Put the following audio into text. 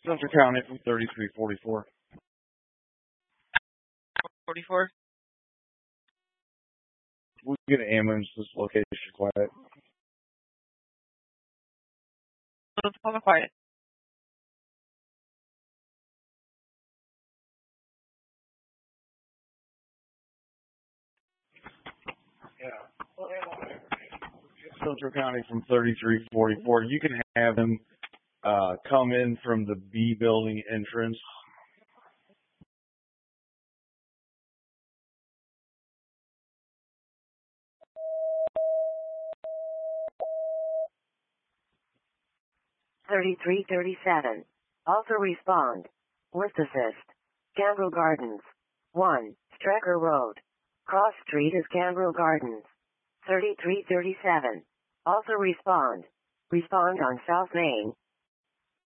Central County from 3344. 44. We get an ambulance to this location quiet. Let's call it quiet. Central County from 3344. You can have them come in from the B building entrance. (3337). Also respond. With assist. Gambrel Gardens. 1. Strecker Road. Cross Street is Gambrel Gardens. 3337. Also respond. Respond on South Main.